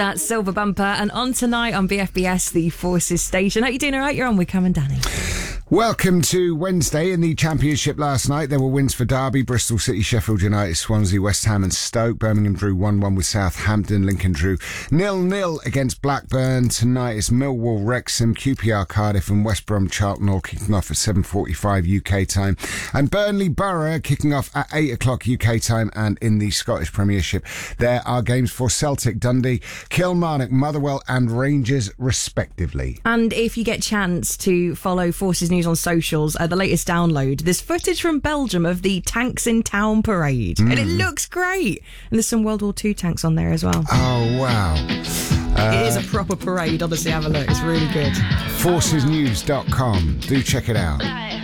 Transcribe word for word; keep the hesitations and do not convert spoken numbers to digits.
That's Silver Bumper. And on tonight on B F B S, the Forces station. How you doing all right? You're on with Cam and Danny. Welcome to Wednesday. In the Championship last night, there were wins for Derby, Bristol City, Sheffield United, Swansea, West Ham and Stoke. Birmingham drew one one with Southampton. Lincoln drew nil nil against Blackburn. Tonight it's Millwall, Wrexham, Q P R Cardiff and West Brom Charlton all kicking off at seven forty-five U K time. And Burnley Borough kicking off at eight o'clock U K time. And in the Scottish Premiership, there are games for Celtic, Dundee, Kilmarnock, Motherwell and Rangers respectively. And if you get a chance to follow Forces News on socials, uh, the latest download, there's footage from Belgium of the Tanks in Town parade. Mm. And it looks great. And there's some World War Two tanks on there as well. Oh, wow. Uh, it is a proper parade, honestly, have a look. It's really good. forces news dot com. Do check it out.